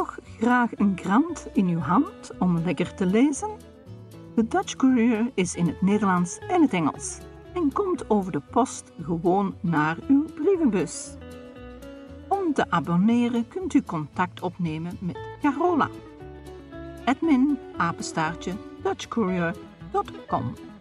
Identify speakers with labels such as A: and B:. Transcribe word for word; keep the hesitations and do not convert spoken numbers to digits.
A: nog graag een krant in uw hand om lekker te lezen? De Dutch Courier is in het Nederlands en het Engels en komt over de post gewoon naar uw brievenbus. Om te abonneren kunt u contact opnemen met Carola. admin apenstaartje dutch courier punt com